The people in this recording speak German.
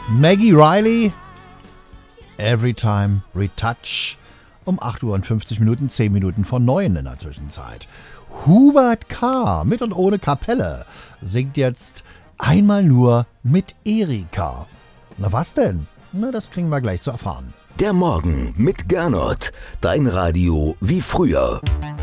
Maggie Riley, Every Time Retouch, um 8:50 Uhr, 10 Minuten vor 9 in der Zwischenzeit. Hubert K. mit und ohne Kapelle singt jetzt einmal nur mit Erika. Na was denn? Na, das kriegen wir gleich zu erfahren. Der Morgen mit Gernot, dein Radio wie früher.